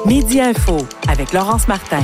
Midi Info avec Laurence Martin.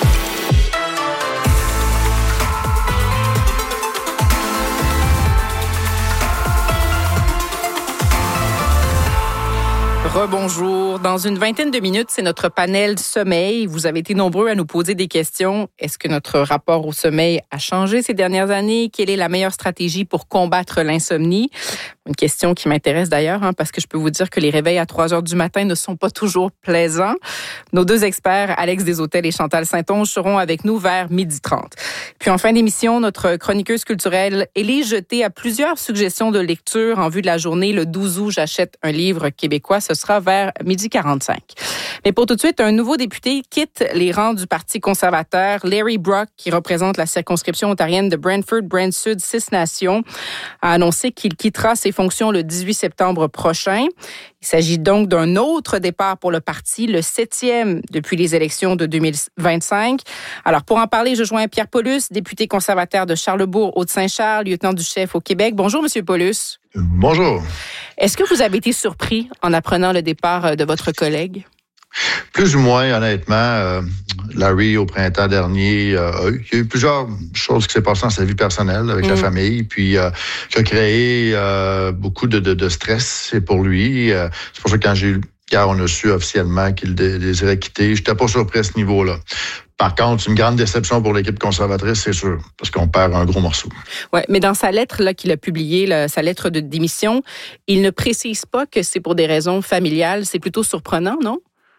Rebonjour. Dans une vingtaine de minutes, c'est notre panel sommeil. Vous avez été nombreux à nous poser des questions. Est-ce que notre rapport au sommeil a changé ces dernières années? Quelle est la meilleure stratégie pour combattre l'insomnie? Une question qui m'intéresse d'ailleurs, parce que je peux vous dire que les réveils à 3 heures du matin ne sont pas toujours plaisants. Nos deux experts, Alex Deshôtels et Chantal Saint-Onge, seront avec nous vers 12h30. Puis en fin d'émission, notre chroniqueuse culturelle Élise Jeté a plusieurs suggestions de lecture en vue de la journée le 12 août. J'achète un livre québécois. Ce sera vers 12h45. Mais pour tout de suite, un nouveau député quitte les rangs du Parti conservateur. Larry Brock, qui représente la circonscription ontarienne de Brantford-Brant-Sud, 6 Nations, a annoncé qu'il quittera ses fonctions le 18 septembre prochain. Il s'agit donc d'un autre départ pour le parti, le 7e depuis les élections de 2025. Alors, pour en parler, je joins Pierre Paulus, député conservateur de Charlesbourg, Haute-Saint-Charles, lieutenant du chef au Québec. Bonjour, Monsieur Paulus. Bonjour. Est-ce que vous avez été surpris en apprenant le départ de votre collègue? Plus ou moins, honnêtement. Larry, au printemps dernier, il y a eu plusieurs choses qui s'est passées dans sa vie personnelle avec la famille, puis qui a créé beaucoup de stress pour lui. C'est pour ça que quand on a su officiellement qu'il désirait quitter, j'étais pas surpris à ce niveau-là. Par contre, c'est une grande déception pour l'équipe conservatrice, c'est sûr, parce qu'on perd un gros morceau. Oui, mais dans sa lettre là, qu'il a publiée, sa lettre de démission, il ne précise pas que c'est pour des raisons familiales. C'est plutôt surprenant, non?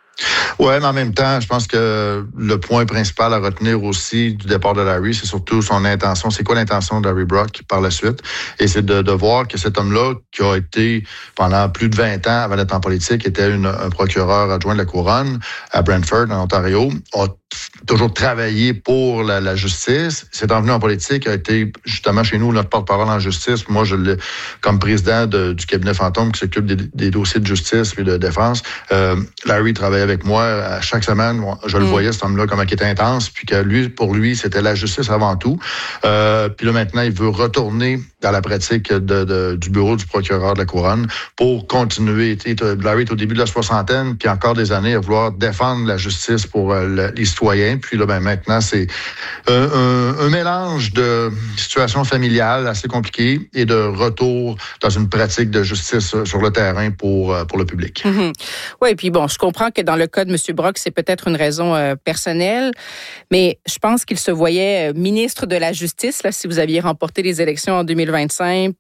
Oui, mais en même temps, je pense que le point principal à retenir aussi du départ de Larry, c'est surtout son intention. C'est quoi l'intention de Larry Brock par la suite? Et c'est de voir que cet homme-là, qui a été pendant plus de 20 ans avant d'être en politique, était un procureur adjoint de la Couronne à Brantford, en Ontario, a toujours travaillé pour la justice. C'est venu en politique, a été justement chez nous notre porte-parole en justice. Moi, je l'ai comme président du cabinet fantôme qui s'occupe des dossiers de justice et de défense. Larry travaillait avec moi à chaque semaine. Je le voyais, cet homme-là, comment il était intense, puis que pour lui, c'était la justice avant tout. Puis là, maintenant, il veut retourner dans la pratique du bureau du procureur de la Couronne pour continuer. Larry est au début de la soixantaine, puis encore des années à vouloir défendre la justice pour les citoyens. Puis là, maintenant, c'est un mélange de situations familiales assez compliquées et de retour dans une pratique de justice sur le terrain pour le public. Oui, puis bon, je comprends que dans le cas de M. Brock, c'est peut-être une raison personnelle, mais je pense qu'il se voyait ministre de la Justice, là, si vous aviez remporté les élections en 2025.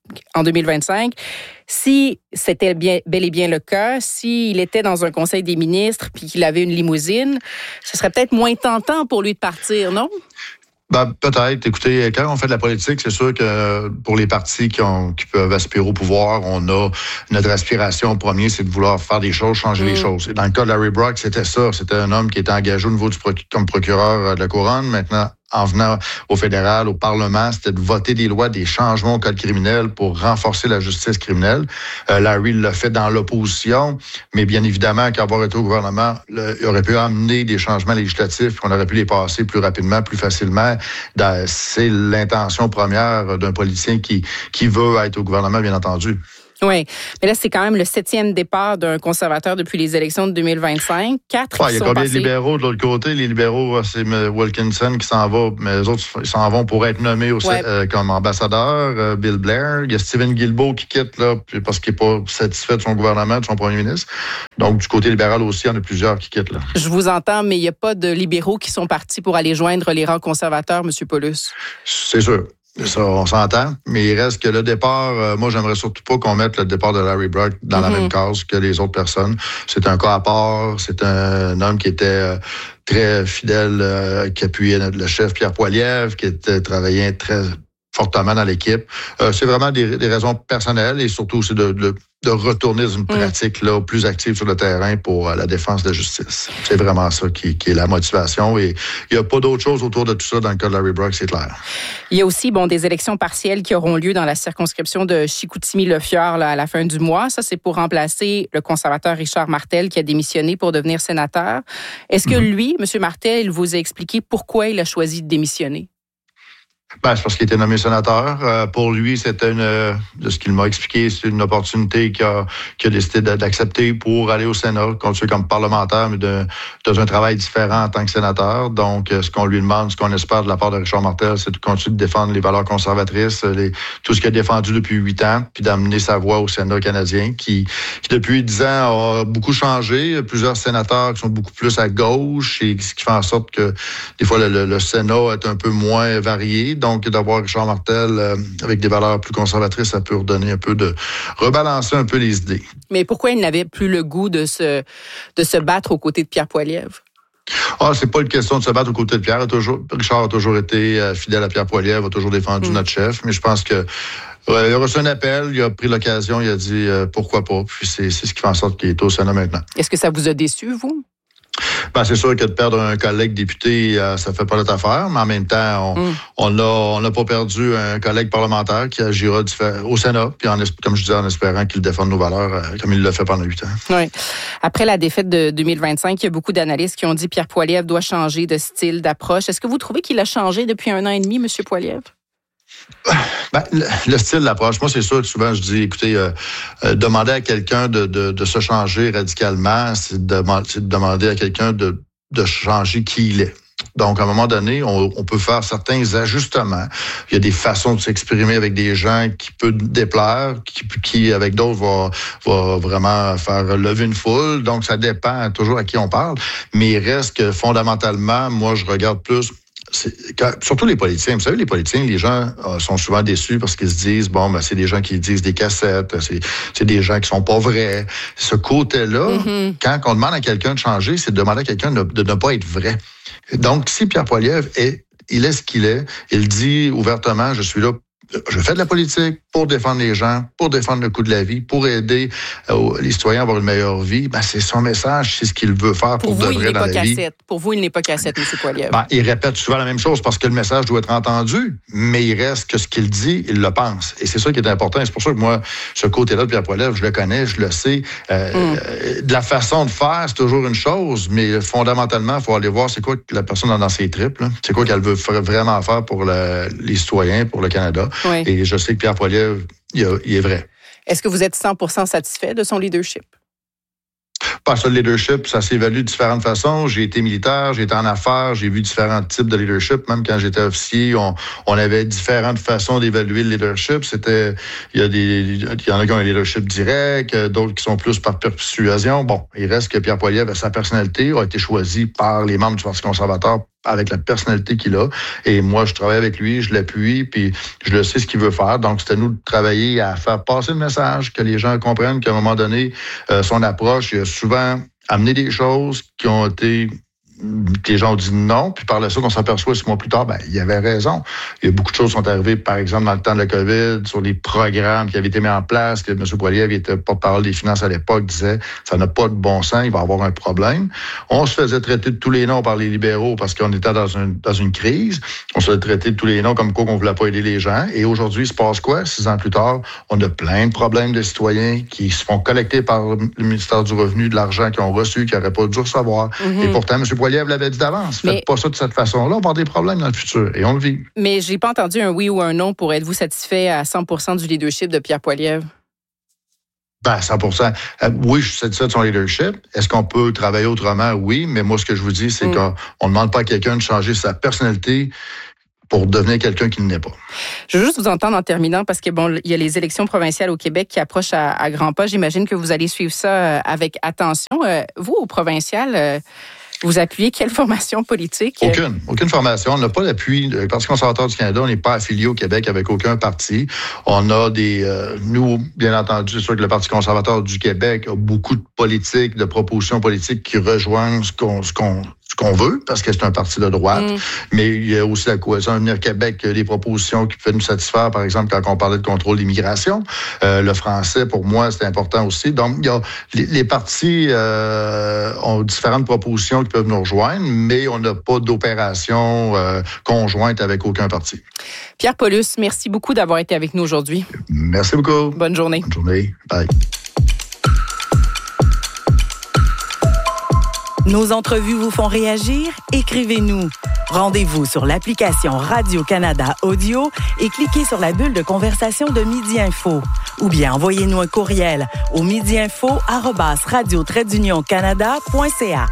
Si c'était bel et bien le cas, s'il était dans un conseil des ministres puis qu'il avait une limousine, ce serait peut-être moins tentant pour lui de partir, non? Peut-être. Écoutez, quand on fait de la politique, c'est sûr que pour les partis qui peuvent aspirer au pouvoir, on a notre aspiration première, c'est de vouloir faire des choses, changer les choses. Et dans le cas de Larry Brock, c'était ça. C'était un homme qui était engagé au niveau comme procureur de la Couronne. Maintenant, en venant au fédéral, au Parlement, c'était de voter des lois, des changements au code criminel pour renforcer la justice criminelle. Larry l'a fait dans l'opposition, mais bien évidemment, qu'avoir été au gouvernement, il aurait pu amener des changements législatifs, qu'on aurait pu les passer plus rapidement, plus facilement. C'est l'intention première d'un politicien qui veut être au gouvernement, bien entendu. Oui, mais là, c'est quand même le 7e départ d'un conservateur depuis les élections de 2025. 4 qui sont passés. Il y a combien de libéraux de l'autre côté? Les libéraux, c'est Wilkinson qui s'en va, mais les autres, ils s'en vont pour être nommés aussi, comme ambassadeur. Bill Blair. Il y a Stephen Guilbeault qui quitte là, parce qu'il n'est pas satisfait de son gouvernement, de son premier ministre. Donc, du côté libéral aussi, il y en a plusieurs qui quittent là. Je vous entends, mais il n'y a pas de libéraux qui sont partis pour aller joindre les rangs conservateurs, M. Paulus. C'est sûr. Ça, on s'entend, mais il reste que le départ, moi, j'aimerais surtout pas qu'on mette le départ de Larry Brock dans la même case que les autres personnes. C'est un cas à part, c'est un homme qui était très fidèle, qui appuyait le chef Pierre Poilievre, qui travaillait très fortement dans l'équipe. C'est vraiment des raisons personnelles et surtout c'est de retourner dans une pratique là, plus active sur le terrain pour la défense de la justice. C'est vraiment ça qui est la motivation et il n'y a pas d'autre chose autour de tout ça dans le cas de Larry Brock, c'est clair. Il y a aussi des élections partielles qui auront lieu dans la circonscription de Chicoutimi-Le-Fjord là, à la fin du mois. Ça, c'est pour remplacer le conservateur Richard Martel qui a démissionné pour devenir sénateur. Est-ce que lui, M. Martel, il vous a expliqué pourquoi il a choisi de démissionner? Ben, c'est parce qu'il était nommé sénateur. Pour lui, c'était de ce qu'il m'a expliqué, c'est une opportunité qu'il a décidé d'accepter pour aller au Sénat, continuer comme parlementaire, mais dans un travail différent en tant que sénateur. Donc, ce qu'on lui demande, ce qu'on espère de la part de Richard Martel, c'est de continuer de défendre les valeurs conservatrices, tout ce qu'il a défendu depuis 8 ans, puis d'amener sa voix au Sénat canadien, qui depuis 10 ans a beaucoup changé. Plusieurs sénateurs qui sont beaucoup plus à gauche, et ce qui fait en sorte que des fois le Sénat est un peu moins varié. Donc, d'avoir Richard Martel avec des valeurs plus conservatrices, ça peut redonner un peu rebalancer un peu les idées. Mais pourquoi il n'avait plus le goût de se battre aux côtés de Pierre Poilievre? C'est pas une question de se battre aux côtés de Pierre. Richard a toujours été fidèle à Pierre Poilievre, a toujours défendu notre chef. Mais je pense que il a reçu un appel, il a pris l'occasion, il a dit pourquoi pas. Puis c'est ce qui fait en sorte qu'il est au Sénat maintenant. Est-ce que ça vous a déçu, vous? Ben, c'est sûr que de perdre un collègue député, ça fait pas notre affaire, mais en même temps, on n'a pas perdu un collègue parlementaire qui agira au Sénat, puis comme je disais, en espérant qu'il défende nos valeurs comme il l'a fait pendant 8 ans. Oui. Après la défaite de 2025, il y a beaucoup d'analystes qui ont dit que Pierre Poilievre doit changer de style, d'approche. Est-ce que vous trouvez qu'il a changé depuis 1 an et demi, M. Poilievre? Ben, le style d'approche, moi, c'est sûr que souvent, je dis, écoutez, demander à quelqu'un de se changer radicalement, c'est de demander à quelqu'un de changer qui il est. Donc, à un moment donné, on peut faire certains ajustements. Il y a des façons de s'exprimer avec des gens qui peuvent déplaire, qui avec d'autres, va vraiment faire lever une foule. Donc, ça dépend toujours à qui on parle. Mais il reste que, fondamentalement, moi, je regarde plus... surtout les politiciens. Vous savez, les politiciens, les gens sont souvent déçus parce qu'ils se disent, c'est des gens qui disent des cassettes, c'est des gens qui sont pas vrais. Ce côté-là, quand on demande à quelqu'un de changer, c'est de demander à quelqu'un de ne pas être vrai. Donc, si Pierre Poilievre il est ce qu'il est, il dit ouvertement, je suis là, je fais de la politique pour défendre les gens, pour défendre le coût de la vie, pour aider les citoyens à avoir une meilleure vie. C'est son message, c'est ce qu'il veut faire pour de vrai dans la vie. Pour vous, il n'est pas cassette, M. Poilievre. Il répète souvent la même chose parce que le message doit être entendu, mais il reste que ce qu'il dit, il le pense. Et c'est ça qui est important. Et c'est pour ça que moi, ce côté-là de Pierre Poilievre, je le connais, je le sais. De la façon de faire, c'est toujours une chose, mais fondamentalement, il faut aller voir c'est quoi que la personne a dans ses tripes. Là. C'est quoi qu'elle veut vraiment faire pour les citoyens, pour le Canada. Oui. Et je sais que Pierre Poilievre, il est vrai. Est-ce que vous êtes 100% satisfait de son leadership? Par ça, le leadership, ça s'évalue de différentes façons. J'ai été militaire, j'ai été en affaires, j'ai vu différents types de leadership. Même quand j'étais officier, on avait différentes façons d'évaluer le leadership. Il y en a qui ont un leadership direct, d'autres qui sont plus par persuasion. Il reste que Pierre Poilievre, sa personnalité a été choisie par les membres du Parti conservateur avec la personnalité qu'il a. Et moi, je travaille avec lui, je l'appuie, puis je le sais ce qu'il veut faire. Donc, c'était nous de travailler à faire passer le message, que les gens comprennent qu'à un moment donné, son approche, il a souvent amené des choses qui ont été... que les gens ont dit non, puis par la suite, on s'aperçoit 6 mois plus tard, il avait raison. Il y a beaucoup de choses qui sont arrivées, par exemple, dans le temps de la COVID, sur les programmes qui avaient été mis en place, que M. Poilievre, qui était porte-parole des finances à l'époque, disait « ça n'a pas de bon sens, il va y avoir un problème ». On se faisait traiter de tous les noms par les libéraux parce qu'on était dans une crise. On se faisait traiter de tous les noms comme quoi on ne voulait pas aider les gens. Et aujourd'hui, il se passe quoi? 6 ans plus tard, on a plein de problèmes de citoyens qui se font collecter par le ministère du Revenu, de l'argent qu'ils ont reçu, qu'ils n'auraient pas dû recevoir. Et pourtant, M. Poilievre l'avait dit d'avance. Faites pas ça de cette façon-là, on va avoir des problèmes dans le futur. Et on le vit. Mais j'ai pas entendu un oui ou un non pour êtes-vous satisfait à 100% du leadership de Pierre Poilievre? 100%. Oui, je suis satisfait de son leadership. Est-ce qu'on peut travailler autrement? Oui, mais moi, ce que je vous dis, c'est qu'on ne demande pas à quelqu'un de changer sa personnalité pour devenir quelqu'un qui ne l'est pas. Je veux juste vous entendre en terminant parce que il y a les élections provinciales au Québec qui approchent à grands pas. J'imagine que vous allez suivre ça avec attention. Vous, au provincial, vous appuyez quelle formation politique? Aucune formation. On n'a pas d'appui. Le Parti conservateur du Canada, on n'est pas affilié au Québec avec aucun parti. On a nous, bien entendu, c'est sûr que le Parti conservateur du Québec a beaucoup de politiques, de propositions politiques qui rejoignent ce qu'on veut, parce que c'est un parti de droite. Mais il y a aussi la coalition Avenir Québec, des propositions qui peuvent nous satisfaire, par exemple, quand on parlait de contrôle d'immigration. Le français, pour moi, c'est important aussi. Donc, les partis ont différentes propositions qui peuvent nous rejoindre, mais on n'a pas d'opération conjointe avec aucun parti. Pierre Paulus, merci beaucoup d'avoir été avec nous aujourd'hui. Merci beaucoup. Bonne journée. Bonne journée. Bye. Nos entrevues vous font réagir? Écrivez-nous. Rendez-vous sur l'application Radio-Canada Audio et cliquez sur la bulle de conversation de Midi Info. Ou bien envoyez-nous un courriel au midiinfo@radio-canada.ca.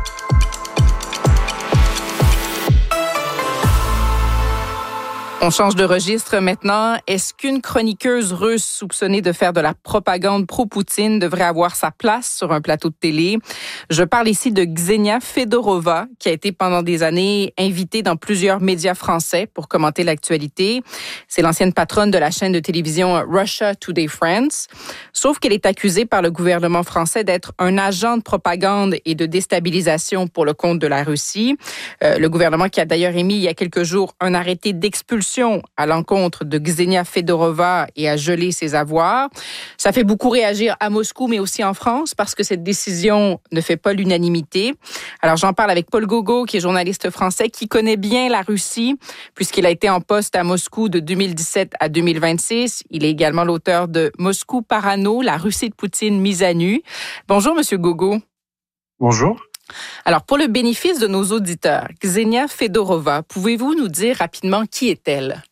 On change de registre maintenant. Est-ce qu'une chroniqueuse russe soupçonnée de faire de la propagande pro-Poutine devrait avoir sa place sur un plateau de télé? Je parle ici de Ksenia Fedorova, qui a été pendant des années invitée dans plusieurs médias français pour commenter l'actualité. C'est l'ancienne patronne de la chaîne de télévision Russia Today France. Sauf qu'elle est accusée par le gouvernement français d'être un agent de propagande et de déstabilisation pour le compte de la Russie. Le gouvernement qui a d'ailleurs émis il y a quelques jours un arrêté d'expulsion à l'encontre de Ksenia Fedorova et a gelé ses avoirs. Ça fait beaucoup réagir à Moscou, mais aussi en France, parce que cette décision ne fait pas l'unanimité. Alors, j'en parle avec Paul Gogo, qui est journaliste français, qui connaît bien la Russie, puisqu'il a été en poste à Moscou de 2017 à 2026. Il est également l'auteur de Moscou Parano, la Russie de Poutine mise à nu. Bonjour, Monsieur Gogo. Bonjour. Alors, pour le bénéfice de nos auditeurs, Ksenia Fedorova, pouvez-vous nous dire rapidement qui est-elle?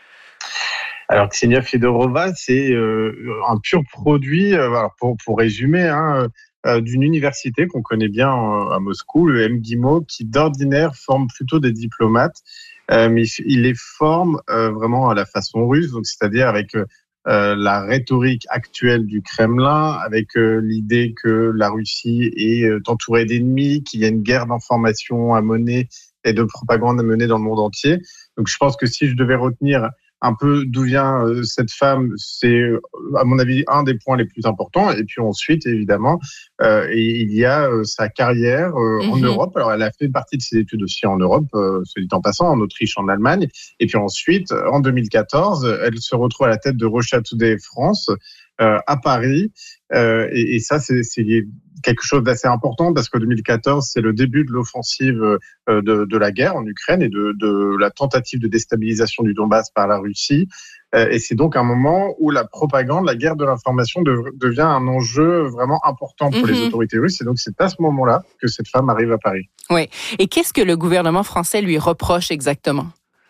Alors, Ksenia Fedorova, c'est un pur produit, pour résumer, d'une université qu'on connaît bien à Moscou, le MGIMO, qui d'ordinaire forme plutôt des diplomates, mais il les forme vraiment à la façon russe, donc c'est-à-dire avec la rhétorique actuelle du Kremlin, avec l'idée que la Russie est entourée d'ennemis, qu'il y a une guerre d'information à mener et de propagande à mener dans le monde entier. Donc je pense que si je devais retenir un peu d'où vient cette femme, c'est à mon avis un des points les plus importants. Et puis ensuite, évidemment, il y a sa carrière en Europe. Alors elle a fait partie de ses études aussi en Europe, soit dit en passant, en Autriche, en Allemagne. Et puis ensuite, en 2014, elle se retrouve à la tête de Russia Today France à Paris. Et ça, c'est quelque chose d'assez important parce que 2014, c'est le début de l'offensive de la guerre en Ukraine et de la tentative de déstabilisation du Donbass par la Russie. Et c'est donc un moment où la propagande, la guerre de l'information devient un enjeu vraiment important pour les autorités russes. Et donc c'est à ce moment-là que cette femme arrive à Paris. Oui. Et qu'est-ce que le gouvernement français lui reproche exactement?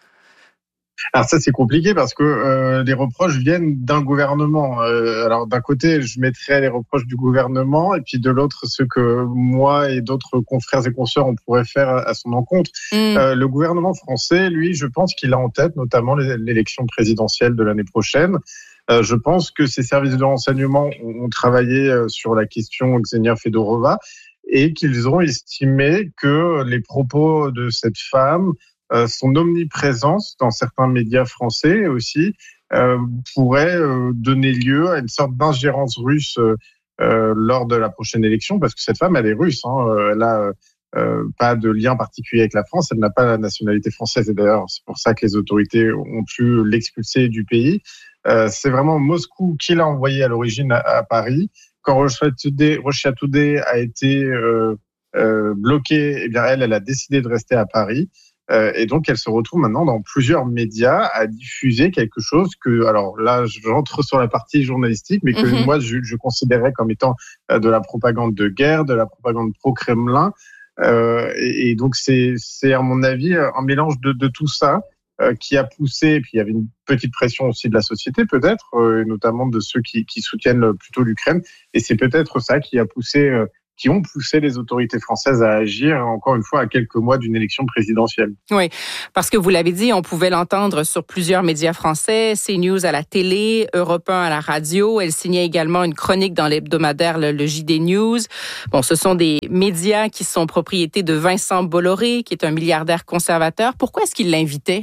Alors ça, c'est compliqué parce que les reproches viennent d'un gouvernement. Alors d'un côté, je mettrais les reproches du gouvernement et puis de l'autre, ce que moi et d'autres confrères et consoeurs, on pourrait faire à son encontre. Le gouvernement français, lui, je pense qu'il a en tête notamment l'élection présidentielle de l'année prochaine. Je pense que ses services de renseignement ont travaillé sur la question Ksenia Fedorova et qu'ils ont estimé que les propos de cette femme, son omniprésence dans certains médias français aussi, pourrait donner lieu à une sorte d'ingérence russe lors de la prochaine élection, parce que cette femme, elle est russe, elle a pas de lien particulier avec la France, elle n'a pas la nationalité française, et d'ailleurs c'est pour ça que les autorités ont pu l'expulser du pays. C'est vraiment Moscou qui l'a envoyée à l'origine à Paris. Quand Russia Today a été bloquée, eh bien elle a décidé de rester à Paris. Et donc, elle se retrouve maintenant dans plusieurs médias à diffuser quelque chose que, alors là, j'entre sur la partie journalistique, mais que moi, je considérais comme étant de la propagande de guerre, de la propagande pro-Kremlin. Et donc, c'est à mon avis un mélange de tout ça qui a poussé, et puis il y avait une petite pression aussi de la société peut-être, notamment de ceux qui soutiennent plutôt l'Ukraine. Et c'est peut-être ça qui a poussé qui ont poussé les autorités françaises à agir, encore une fois, à quelques mois d'une élection présidentielle. Oui, parce que vous l'avez dit, on pouvait l'entendre sur plusieurs médias français, CNews à la télé, Europe 1 à la radio. Elle signait également une chronique dans l'hebdomadaire le JD News. Bon, ce sont des médias qui sont propriétés de Vincent Bolloré, qui est un milliardaire conservateur. Pourquoi est-ce qu'il l'invitait?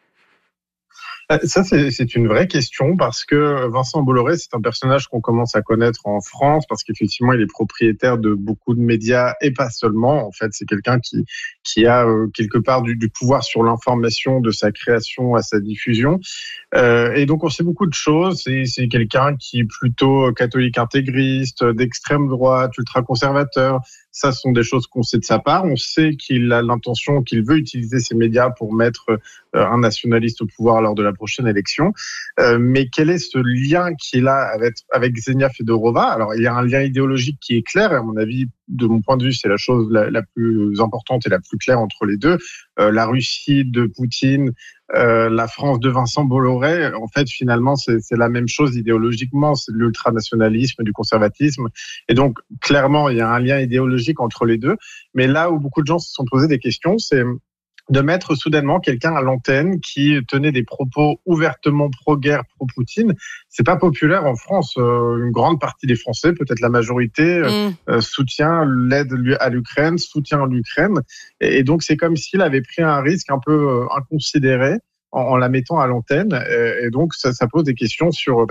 Ça, c'est une vraie question parce que Vincent Bolloré, c'est un personnage qu'on commence à connaître en France parce qu'effectivement, il est propriétaire de beaucoup de médias et pas seulement. En fait, c'est quelqu'un qui a quelque part du pouvoir sur l'information de sa création à sa diffusion. Et donc, on sait beaucoup de choses. C'est quelqu'un qui est plutôt catholique intégriste, d'extrême droite, ultra-conservateur. Ça, ce sont des choses qu'on sait de sa part. On sait qu'il a l'intention, qu'il veut utiliser ces médias pour mettre un nationaliste au pouvoir lors de la prochaine élection. Mais quel est ce lien qu'il a avec Ksenia Fedorova ? Alors, il y a un lien idéologique qui est clair, et à mon avis, de mon point de vue, c'est la chose la plus importante et la plus claire entre les deux. La Russie de Poutine, la France de Vincent Bolloré, en fait, finalement, c'est la même chose idéologiquement. C'est de l'ultranationalisme, du conservatisme. Et donc, clairement, il y a un lien idéologique entre les deux. Mais là où beaucoup de gens se sont posés des questions, c'est de mettre soudainement quelqu'un à l'antenne qui tenait des propos ouvertement pro-guerre, pro-Poutine. C'est pas populaire en France. Une grande partie des Français, peut-être la majorité, soutient l'aide à l'Ukraine, soutient l'Ukraine. Et donc, c'est comme s'il avait pris un risque un peu inconsidéré en la mettant à l'antenne. Et donc, ça pose des questions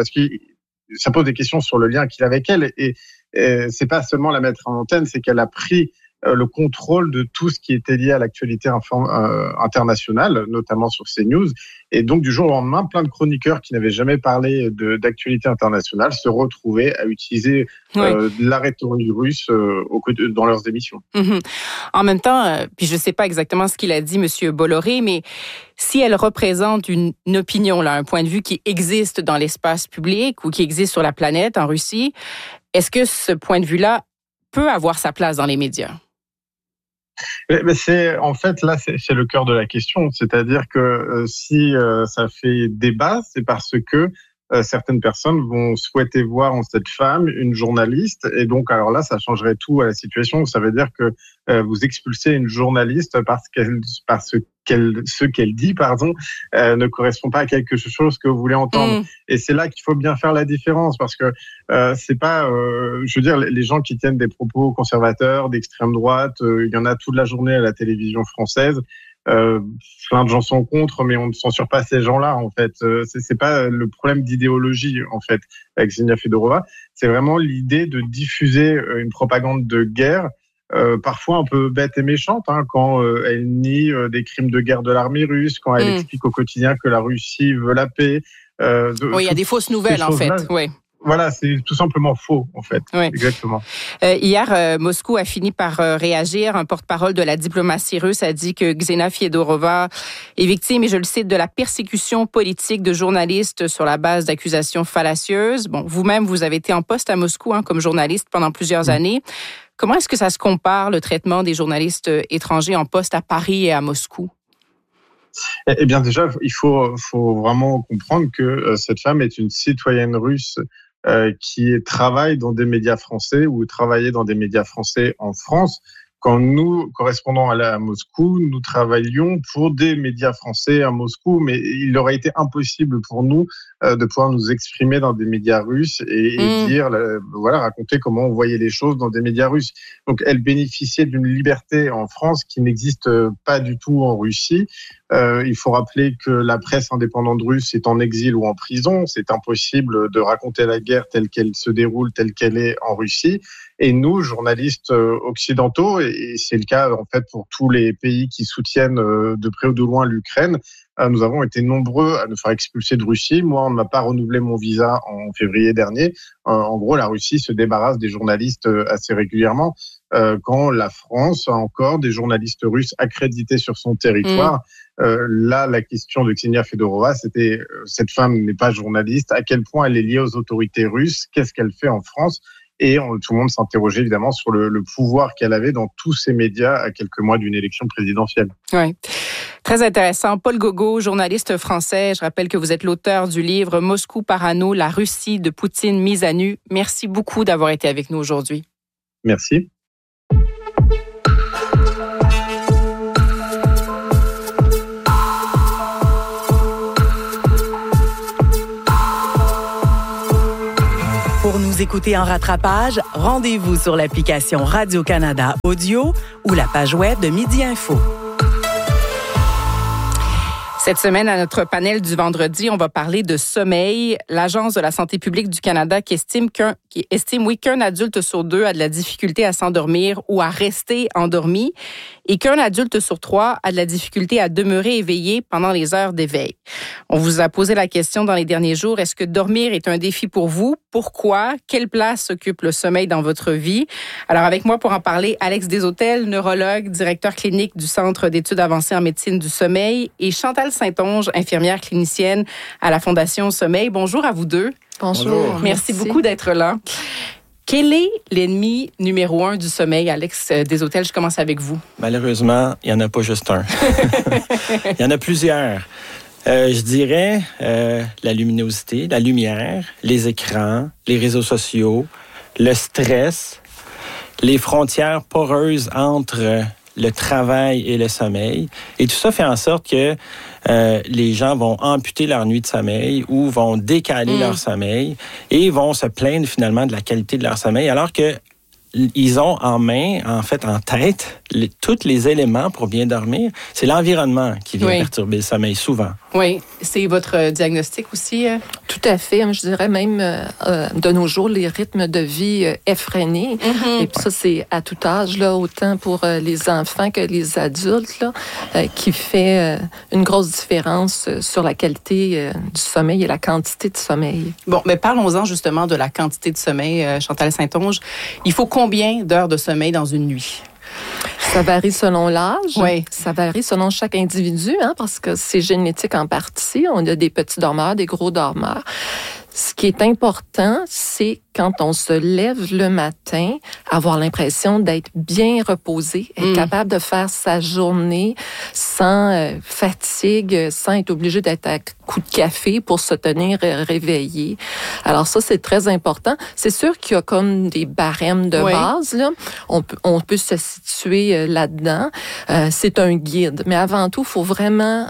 ça pose des questions sur le lien qu'il a avec elle. Et c'est pas seulement la mettre à l'antenne, c'est qu'elle a pris le contrôle de tout ce qui était lié à l'actualité internationale, notamment sur CNews. Et donc, du jour au lendemain, plein de chroniqueurs qui n'avaient jamais parlé d'actualité internationale se retrouvaient à utiliser la rhétorique russe dans leurs émissions. Mm-hmm. En même temps, puis je ne sais pas exactement ce qu'il a dit, M. Bolloré, mais si elle représente une opinion, là, un point de vue qui existe dans l'espace public ou qui existe sur la planète en Russie, est-ce que ce point de vue-là peut avoir sa place dans les médias? Mais c'est le cœur de la question, c'est-à-dire que si ça fait débat, c'est parce que certaines personnes vont souhaiter voir en cette femme une journaliste, et donc alors là ça changerait tout à la situation. Ça veut dire que vous expulsez une journaliste parce que ce qu'elle dit ne correspond pas à quelque chose que vous voulez entendre. Et c'est là qu'il faut bien faire la différence, parce que c'est pas je veux dire, les gens qui tiennent des propos conservateurs d'extrême droite, il y en a toute la journée à la télévision française. Plein de gens sont contre, mais on ne censure pas ces gens-là, en fait. C'est pas le problème d'idéologie, en fait, avec Ksenia Fedorova. C'est vraiment l'idée de diffuser une propagande de guerre, parfois un peu bête et méchante, quand elle nie des crimes de guerre de l'armée russe, quand elle explique au quotidien que la Russie veut la paix. Oui, il y a des fausses nouvelles, en fait. Oui. Voilà, c'est tout simplement faux, en fait. Oui. Exactement. Hier, Moscou a fini par réagir. Un porte-parole de la diplomatie russe a dit que Ksenia Fedorova est victime, et je le cite, de la persécution politique de journalistes sur la base d'accusations fallacieuses. Bon, vous-même, vous avez été en poste à Moscou comme journaliste pendant plusieurs années. Comment est-ce que ça se compare, le traitement des journalistes étrangers en poste à Paris et à Moscou? Eh bien, déjà, il faut vraiment comprendre que cette femme est une citoyenne russe qui travaille dans des médias français ou travaillait dans des médias français en France. Quand nous, correspondants à Moscou, nous travaillions pour des médias français à Moscou, mais il aurait été impossible pour nous de pouvoir nous exprimer dans des médias russes et dire, raconter comment on voyait les choses dans des médias russes. Donc, elle bénéficiait d'une liberté en France qui n'existe pas du tout en Russie. Il faut rappeler que la presse indépendante russe est en exil ou en prison. C'est impossible de raconter la guerre telle qu'elle se déroule, telle qu'elle est en Russie. Et nous, journalistes occidentaux, et c'est le cas en fait pour tous les pays qui soutiennent de près ou de loin l'Ukraine, nous avons été nombreux à nous faire expulser de Russie. Moi, on ne m'a pas renouvelé mon visa en février dernier. En gros, la Russie se débarrasse des journalistes assez régulièrement. Quand la France a encore des journalistes russes accrédités sur son territoire. Là, la question de Ksenia Fedorova, c'était cette femme n'est pas journaliste, à quel point elle est liée aux autorités russes, qu'est-ce qu'elle fait en France? Et tout le monde s'interrogeait évidemment sur le pouvoir qu'elle avait dans tous ces médias à quelques mois d'une élection présidentielle. Oui. Très intéressant. Paul Gogo, journaliste français. Je rappelle que vous êtes l'auteur du livre Moscou parano, la Russie de Poutine mise à nu. Merci beaucoup d'avoir été avec nous aujourd'hui. Merci. Pour nous écouter en rattrapage, rendez-vous sur l'application Radio-Canada Audio ou la page web de Midi Info. Cette semaine, à notre panel du vendredi, on va parler de sommeil. L'Agence de la santé publique du Canada qui estime qu'un adulte sur deux a de la difficulté à s'endormir ou à rester endormi. et qu'un adulte sur 3 a de la difficulté à demeurer éveillé pendant les heures d'éveil. On vous a posé la question dans les derniers jours, est-ce que dormir est un défi pour vous? Pourquoi? Quelle place occupe le sommeil dans votre vie? Alors avec moi pour en parler, Alex Deshôtels, neurologue, directeur clinique du Centre d'études avancées en médecine du sommeil, et Chantal Saint-Onge, infirmière clinicienne à la Fondation Sommeil. Bonjour à vous deux. Bonjour. Merci beaucoup d'être là. Quel est l'ennemi numéro 1 du sommeil, Alex Deshôtels? Je commence avec vous. Malheureusement, il n'y en a pas juste un. Il y en a plusieurs. Je dirais la luminosité, la lumière, les écrans, les réseaux sociaux, le stress, les frontières poreuses entre le travail et le sommeil. Et tout ça fait en sorte que les gens vont amputer leur nuit de sommeil ou vont décaler leur sommeil et vont se plaindre finalement de la qualité de leur sommeil, alors que ils ont en main, en tête, tous les éléments pour bien dormir. C'est l'environnement qui vient perturber le sommeil souvent. Oui, c'est votre diagnostic aussi? Tout à fait. Je dirais même de nos jours, les rythmes de vie effrénés. Mm-hmm. Et puis ça, c'est à tout âge, là, autant pour les enfants que les adultes, là, qui fait une grosse différence sur la qualité du sommeil et la quantité de sommeil. Bon, mais parlons-en justement de la quantité de sommeil, Chantal Saint-Onge. Il faut combien d'heures de sommeil dans une nuit? Ça varie selon l'âge. Oui. Ça varie selon chaque individu, parce que c'est génétique en partie. On a des petits dormeurs, des gros dormeurs. Ce qui est important, c'est quand on se lève le matin, avoir l'impression d'être bien reposé, être capable de faire sa journée sans fatigue, sans être obligé d'être à coup de café pour se tenir réveillé. Alors ça, c'est très important. C'est sûr qu'il y a comme des barèmes de base, là. On peut se situer là-dedans. C'est un guide. Mais avant tout, il faut vraiment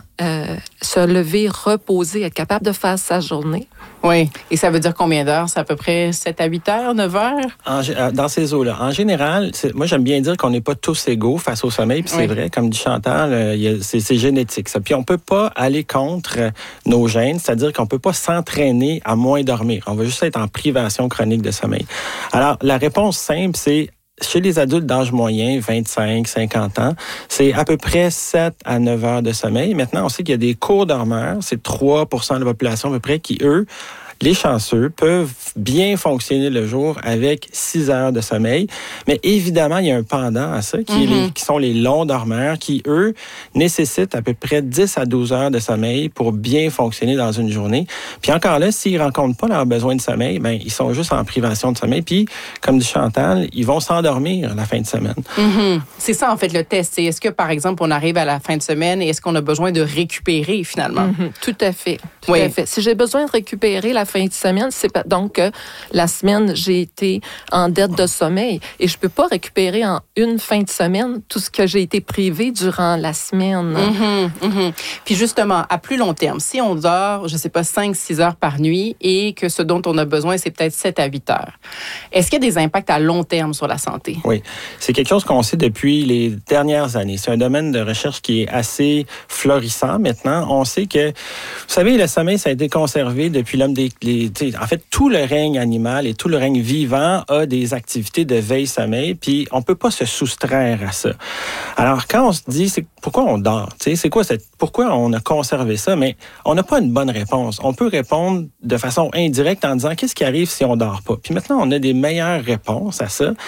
se lever, reposer, être capable de faire sa journée. Oui. Et ça veut dire combien d'heures? C'est à peu près 7 à 8 heures, 9 heures? Dans ces eaux-là. En général, moi, j'aime bien dire qu'on n'est pas tous égaux face au sommeil. Puis c'est vrai, comme dit Chantal, c'est génétique, ça. Puis on peut pas aller contre nos gènes, c'est-à-dire qu'on peut pas s'entraîner à moins dormir. On va juste être en privation chronique de sommeil. Alors, la réponse simple, c'est chez les adultes d'âge moyen, 25, 50 ans, c'est à peu près 7 à 9 heures de sommeil. Maintenant, on sait qu'il y a des courts dormeurs, c'est 3% de la population à peu près qui, eux, les chanceux peuvent bien fonctionner le jour avec 6 heures de sommeil. Mais évidemment, il y a un pendant à ça, qui sont les longs dormeurs, qui, eux, nécessitent à peu près 10 à 12 heures de sommeil pour bien fonctionner dans une journée. Puis encore là, s'ils ne rencontrent pas leurs besoins de sommeil, ils sont juste en privation de sommeil. Puis, comme dit Chantal, ils vont s'endormir la fin de semaine. Mm-hmm. C'est ça, en fait, le test. C'est est-ce que, par exemple, on arrive à la fin de semaine et est-ce qu'on a besoin de récupérer, finalement? Mm-hmm. Tout à fait. Tout à fait. Si j'ai besoin de récupérer la fin de semaine, c'est donc que la semaine, j'ai été en dette de sommeil et je peux pas récupérer en une fin de semaine tout ce que j'ai été privé durant la semaine. Mm-hmm, mm-hmm. Puis justement, à plus long terme, si on dort, je sais pas, 5-6 heures par nuit et que ce dont on a besoin, c'est peut-être 7 à 8 heures, est-ce qu'il y a des impacts à long terme sur la santé? Oui, c'est quelque chose qu'on sait depuis les dernières années. C'est un domaine de recherche qui est assez florissant maintenant. On sait que, vous savez, le sommeil, ça a été conservé depuis l'homme en fait, tout le règne animal et tout le règne vivant a des activités de veille-sommeil, puis on peut pas se soustraire à ça. Alors, quand on se dit, c'est pourquoi on dort? C'est quoi pourquoi on a conservé ça? Mais on n'a pas une bonne réponse. On peut répondre de façon indirecte en disant, qu'est-ce qui arrive si on dort pas? Puis maintenant, on a des meilleures réponses à ça.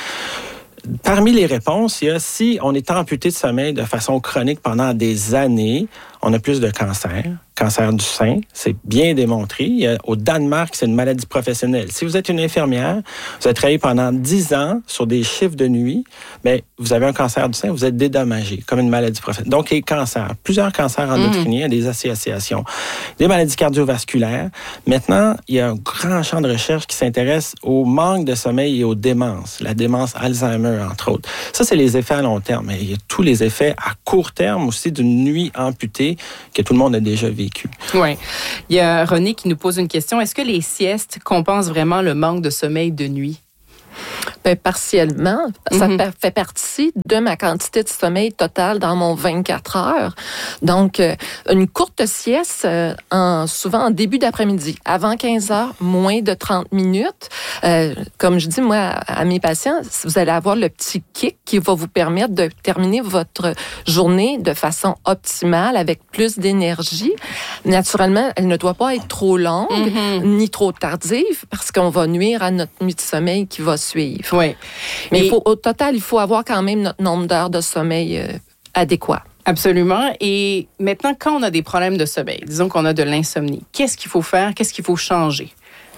Parmi les réponses, il y a si on est amputé de sommeil de façon chronique pendant des années, on a plus de cancer du sein, c'est bien démontré. Au Danemark, c'est une maladie professionnelle. Si vous êtes une infirmière, vous avez travaillé pendant 10 ans sur des chiffres de nuit, vous avez un cancer du sein, vous êtes dédommagé comme une maladie professionnelle. Donc, les cancers, plusieurs cancers endocriniens, des associations, des maladies cardiovasculaires. Maintenant, il y a un grand champ de recherche qui s'intéresse au manque de sommeil et aux démences, la démence Alzheimer, entre autres. Ça, c'est les effets à long terme. Mais il y a tous les effets à court terme aussi d'une nuit amputée que tout le monde a déjà vécu. Oui. Il y a René qui nous pose une question. Est-ce que les siestes compensent vraiment le manque de sommeil de nuit? Bien, partiellement. Ça fait partie de ma quantité de sommeil totale dans mon 24 heures. Donc, une courte sieste, souvent en début d'après-midi, avant 15 heures, moins de 30 minutes. Comme je dis, moi, à mes patients, vous allez avoir le petit kick qui va vous permettre de terminer votre journée de façon optimale, avec plus d'énergie. Naturellement, elle ne doit pas être trop longue, ni trop tardive, parce qu'on va nuire à notre nuit de sommeil qui va suivre. Oui. Mais au total, il faut avoir quand même notre nombre d'heures de sommeil adéquat. Absolument. Et maintenant, quand on a des problèmes de sommeil, disons qu'on a de l'insomnie, qu'est-ce qu'il faut faire? Qu'est-ce qu'il faut changer?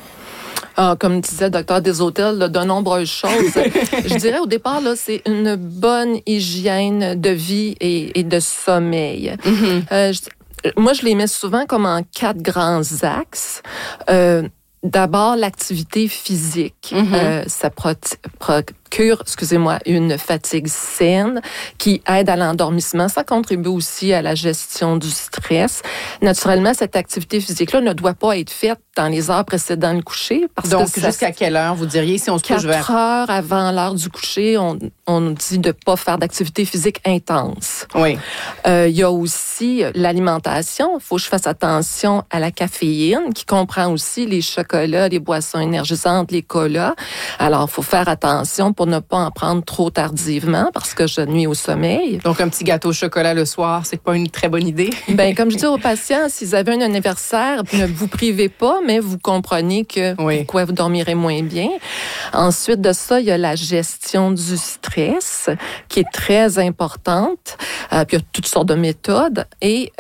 Comme disait le docteur Desautels, de nombreuses choses. Je dirais au départ, là, c'est une bonne hygiène de vie et de sommeil. Moi, je les mets souvent comme en 4 grands axes. D'abord, l'activité physique. Ça procure, une fatigue saine qui aide à l'endormissement. Ça contribue aussi à la gestion du stress. Naturellement, cette activité physique-là ne doit pas être faite dans les heures précédant le coucher. Donc, jusqu'à quelle heure, vous diriez, si on se couche vers... 4 heures avant l'heure du coucher, on nous dit de ne pas faire d'activité physique intense. Oui. Il y a aussi l'alimentation. Il faut que je fasse attention à la caféine, qui comprend aussi les chocolats, les boissons énergisantes, les colas. Alors, il faut faire attention pour ne pas en prendre trop tardivement, parce que je nuis au sommeil. Donc, un petit gâteau au chocolat le soir, c'est pas une très bonne idée? Bien, comme je dis aux patients, s'ils avaient un anniversaire, ne vous privez pas, mais vous comprenez que pourquoi vous dormirez moins bien. Ensuite de ça, il y a la gestion du stress, qui est très importante. Puis il y a toutes sortes de méthodes. Et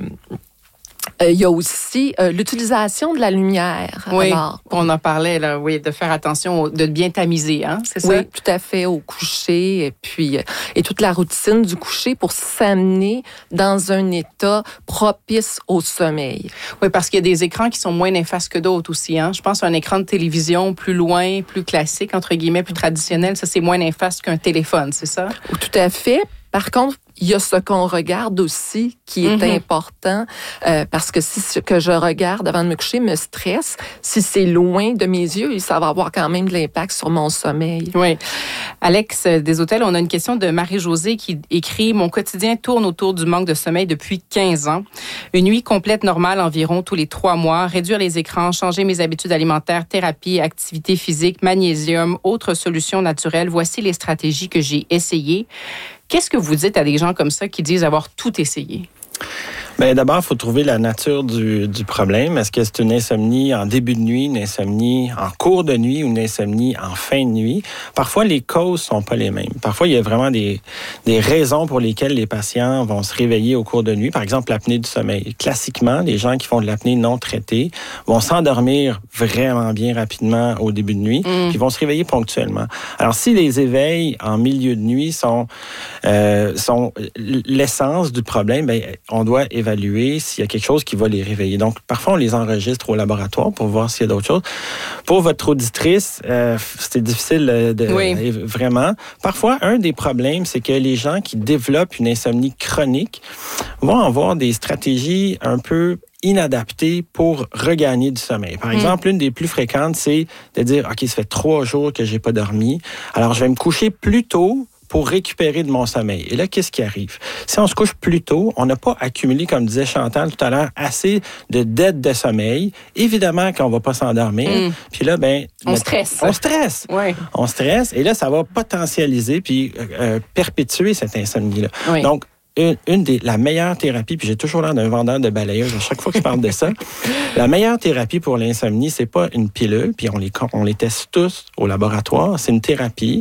il y a aussi l'utilisation de la lumière. Oui, alors, on en parlait, là, oui, de faire attention, de bien tamiser, hein, c'est ça? Oui, tout à fait, au coucher, et puis et toute la routine du coucher pour s'amener dans un état propice au sommeil. Oui, parce qu'il y a des écrans qui sont moins néfastes que d'autres aussi, hein. Je pense à un écran de télévision plus loin, plus classique, entre guillemets, plus traditionnel, ça, c'est moins néfaste qu'un téléphone, c'est ça? Tout à fait. Par contre, il y a ce qu'on regarde aussi qui est important, parce que si ce que je regarde avant de me coucher me stresse, si c'est loin de mes yeux, ça va avoir quand même de l'impact sur mon sommeil. Oui. Alex Desautels, on a une question de Marie-Josée qui écrit « Mon quotidien tourne autour du manque de sommeil depuis 15 ans. Une nuit complète normale environ tous les 3 mois. Réduire les écrans, changer mes habitudes alimentaires, thérapie, activité physique, magnésium, autres solutions naturelles. Voici les stratégies que j'ai essayées. » Qu'est-ce que vous dites à des gens comme ça qui disent avoir tout essayé? Bien, d'abord, il faut trouver la nature du problème. Est-ce que c'est une insomnie en début de nuit, une insomnie en cours de nuit ou une insomnie en fin de nuit? Parfois, les causes sont pas les mêmes. Parfois, il y a vraiment des raisons pour lesquelles les patients vont se réveiller au cours de nuit. Par exemple, l'apnée du sommeil. Classiquement, les gens qui font de l'apnée non traitée vont s'endormir vraiment bien rapidement au début de nuit, puis vont se réveiller ponctuellement. Alors, si les éveils en milieu de nuit sont l'essence du problème, bien, on doit évaluer s'il y a quelque chose qui va les réveiller. Donc, parfois, on les enregistre au laboratoire pour voir s'il y a d'autres choses. Pour votre auditrice, c'est difficile vraiment. Parfois, un des problèmes, c'est que les gens qui développent une insomnie chronique vont avoir des stratégies un peu inadaptées pour regagner du sommeil. Par exemple, une des plus fréquentes, c'est de dire « OK, ça fait 3 jours que j'ai pas dormi, alors je vais me coucher plus tôt pour récupérer de mon sommeil. » Et là, qu'est-ce qui arrive? Si on se couche plus tôt, on n'a pas accumulé, comme disait Chantal tout à l'heure, assez de dettes de sommeil. Évidemment qu'on ne va pas s'endormir. Puis là, on stresse. On stresse. Oui. On stresse. Et là, ça va potentialiser puis perpétuer cette insomnie-là. Oui. Donc, la meilleure thérapie, puis j'ai toujours l'air d'un vendeur de balayeuses à chaque fois que je parle de ça, la meilleure thérapie pour l'insomnie, c'est pas une pilule, puis on les teste tous au laboratoire, c'est une thérapie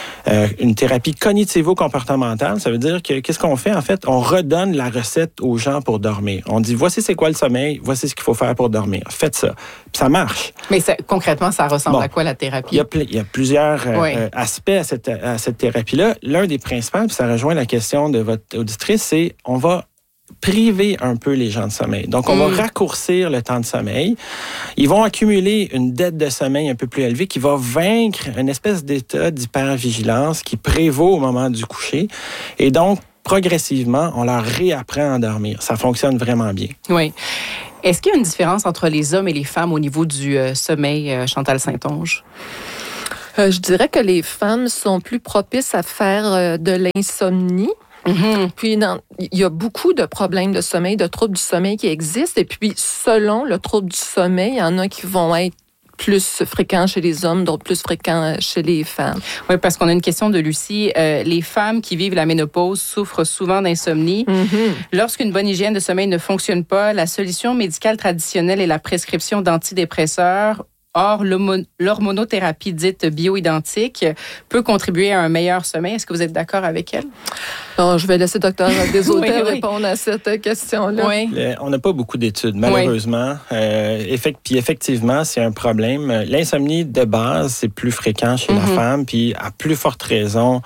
cognitivo-comportementale. Ça veut dire que qu'est-ce qu'on fait? En fait, on redonne la recette aux gens pour dormir. On dit, voici c'est quoi le sommeil, voici ce qu'il faut faire pour dormir. Faites ça. Puis ça marche. Mais concrètement, ça ressemble à quoi la thérapie? Il y a plusieurs aspects à cette thérapie-là. L'un des principaux, puis ça rejoint la question de votre auditrice, c'est on va priver un peu les gens de sommeil. Donc, on va raccourcir le temps de sommeil. Ils vont accumuler une dette de sommeil un peu plus élevée qui va vaincre une espèce d'état d'hypervigilance qui prévaut au moment du coucher. Et donc, progressivement, on leur réapprend à dormir. Ça fonctionne vraiment bien. Oui. Est-ce qu'il y a une différence entre les hommes et les femmes au niveau du sommeil, Chantal Saint-Onge? Je dirais que les femmes sont plus propices à faire de l'insomnie. Mm-hmm. Puis, il y a beaucoup de problèmes de sommeil, de troubles du sommeil qui existent. Et puis, selon le trouble du sommeil, il y en a qui vont être plus fréquents chez les hommes, d'autres plus fréquents chez les femmes. Oui, parce qu'on a une question de Lucie. Les femmes qui vivent la ménopause souffrent souvent d'insomnie. Mm-hmm. Lorsqu'une bonne hygiène de sommeil ne fonctionne pas, la solution médicale traditionnelle est la prescription d'antidépresseurs. Or, l'hormonothérapie dite bioidentique peut contribuer à un meilleur sommeil. Est-ce que vous êtes d'accord avec elle? Alors, je vais laisser le Dr. Desautels répondre à cette question-là. Oui. On n'a pas beaucoup d'études, malheureusement. Puis effectivement, c'est un problème. L'insomnie de base, c'est plus fréquent chez la femme, puis à plus forte raison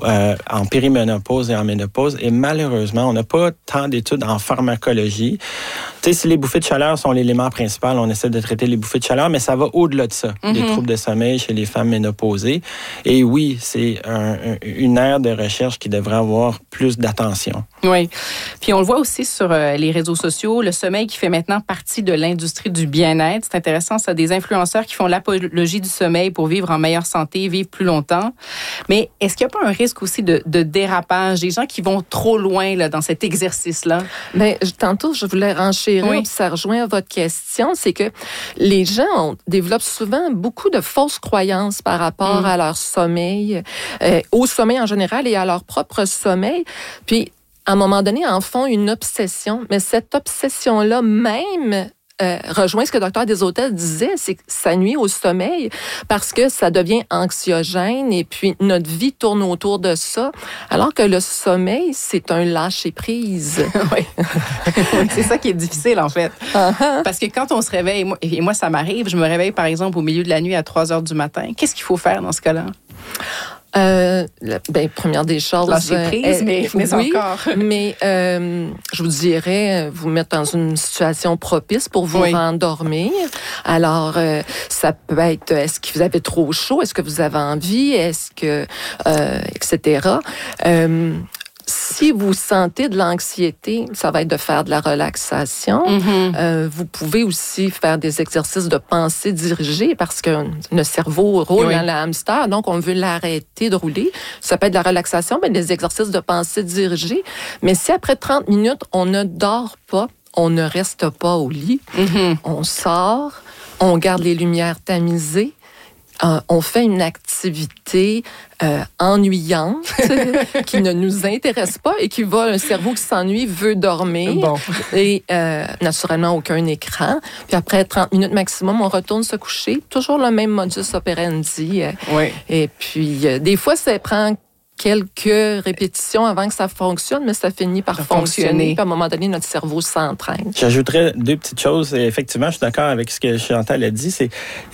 en périménopause et en ménopause. Et malheureusement, on n'a pas tant d'études en pharmacologie. Tu sais, si les bouffées de chaleur sont l'élément principal, on essaie de traiter les bouffées de chaleur, mais ça va au-delà de ça, des troubles de sommeil chez les femmes ménopausées. Et oui, c'est une aire de recherche qui devrait avoir plus d'attention. Oui. Puis on le voit aussi sur les réseaux sociaux, le sommeil qui fait maintenant partie de l'industrie du bien-être. C'est intéressant, ça, des influenceurs qui font l'apologie du sommeil pour vivre en meilleure santé, vivre plus longtemps. Mais est-ce qu'il n'y a pas un risque aussi de dérapage, des gens qui vont trop loin là, dans cet exercice-là? Bien, tantôt, je voulais renchérir, puis ça rejoint à votre question, c'est que les gens développent souvent beaucoup de fausses croyances par rapport à leur sommeil, au sommeil en général et à leur propre sommeil. Puis, à un moment donné, en font une obsession. Mais cette obsession-là même rejoint ce que le Dr. Desautels disait, c'est que ça nuit au sommeil parce que ça devient anxiogène et puis notre vie tourne autour de ça. Alors que le sommeil, c'est un lâcher-prise. Oui. C'est ça qui est difficile, en fait. Parce que quand on se réveille, et moi, ça m'arrive, je me réveille, par exemple, au milieu de la nuit à 3 heures du matin. Qu'est-ce qu'il faut faire dans ce cas-là? Première des choses. Lâcher prise, mais oui, encore. Mais je vous dirais, vous mettre dans une situation propice pour vous rendormir. Alors, ça peut être, est-ce que vous avez trop chaud? Est-ce que vous avez envie? Est-ce que, etc. Si vous sentez de l'anxiété, ça va être de faire de la relaxation. Vous pouvez aussi faire des exercices de pensée dirigée parce que le cerveau roule dans le hamster, donc on veut l'arrêter de rouler. Ça peut être de la relaxation, mais des exercices de pensée dirigée. Mais si après 30 minutes, on ne dort pas, on ne reste pas au lit, on sort, on garde les lumières tamisées, on fait une activité ennuyante qui ne nous intéresse pas et qui va, un cerveau qui s'ennuie veut dormir. Bon. Et naturellement, aucun écran. Puis après 30 minutes maximum, on retourne se coucher. Toujours le même modus operandi. Et puis, des fois, ça prend quelques répétitions avant que ça fonctionne, mais ça finit par fonctionner. Puis à un moment donné, notre cerveau s'entraîne. J'ajouterais 2 petites choses. Effectivement, je suis d'accord avec ce que Chantal a dit. C'est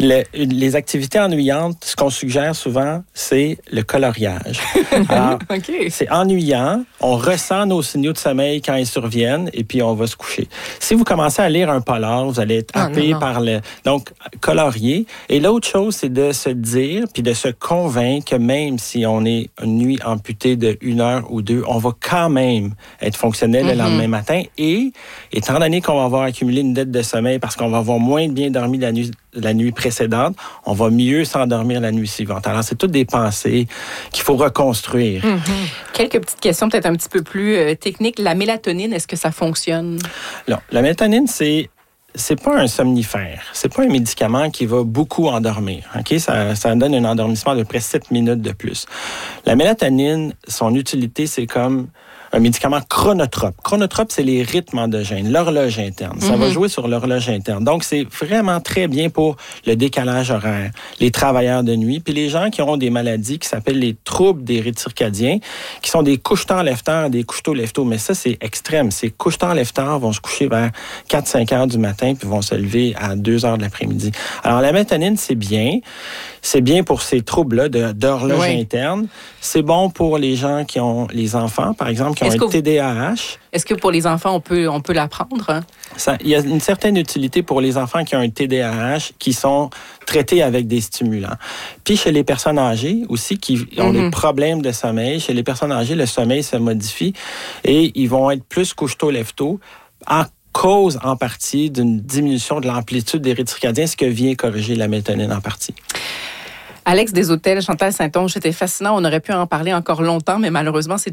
les activités ennuyantes, ce qu'on suggère souvent, c'est le coloriage. Alors, c'est ennuyant. On ressent nos signaux de sommeil quand ils surviennent et puis on va se coucher. Si vous commencez à lire un polar, vous allez être happé par le... Donc, colorier. Et l'autre chose, c'est de se dire puis de se convaincre que même si on est une nuit amputée de 1 heure ou 2, on va quand même être fonctionnel le lendemain matin. Et étant donné qu'on va avoir accumulé une dette de sommeil parce qu'on va avoir moins bien dormi la nuit précédente, on va mieux s'endormir la nuit suivante. Alors, c'est toutes des pensées qu'il faut reconstruire. Quelques petites questions peut-être un petit peu plus techniques. La mélatonine, est-ce que ça fonctionne? Non. La mélatonine, c'est pas un somnifère. C'est pas un médicament qui va beaucoup endormir. OK? Ça donne un endormissement de près 7 minutes de plus. La mélatonine, son utilité, c'est comme un médicament chronotrope. Chronotrope, c'est les rythmes endogènes, l'horloge interne. Ça va jouer sur l'horloge interne. Donc, c'est vraiment très bien pour le décalage horaire, les travailleurs de nuit, puis les gens qui ont des maladies qui s'appellent les troubles des rythmes circadiens, qui sont des couche-tard-lève-tard, des couche-tôt-lève-tôt. Mais ça, c'est extrême. Ces couche-tard-lève-tard vont se coucher vers 4-5 heures du matin, puis vont se lever à 2 heures de l'après-midi. Alors, la mélatonine, c'est bien. C'est bien pour ces troubles-là d'horloge interne. C'est bon pour les gens qui ont les enfants, par exemple, qui ont un TDAH. Est-ce que pour les enfants, on peut l'apprendre? Hein? Il y a une certaine utilité pour les enfants qui ont un TDAH qui sont traités avec des stimulants. Puis chez les personnes âgées aussi qui ont des problèmes de sommeil, chez les personnes âgées, le sommeil se modifie et ils vont être plus couche-tôt, lève-tôt à cause en partie d'une diminution de l'amplitude des rythmes circadiens, ce que vient corriger la mélatonine en partie. Alex Deshôtels, Chantal Saint-Onge, c'était fascinant. On aurait pu en parler encore longtemps, mais malheureusement, c'est